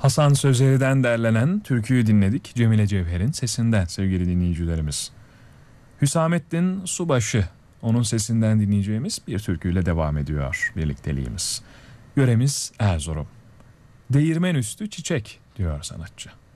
Hasan Sözeri'den derlenen türküyü dinledik. Cemile Cevher'in sesinden sevgili dinleyicilerimiz. Hüsamettin Subaşı, onun sesinden dinleyeceğimiz bir türküyle devam ediyor birlikteliğimiz. Yöremiz Erzurum. Değirmen üstü çiçek diyor sanatçı.